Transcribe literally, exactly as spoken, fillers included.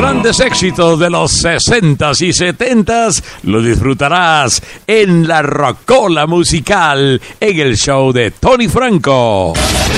grandes éxitos de los sesentas y setentas lo disfrutarás en la Rocola Musical en el show de Tony Franco.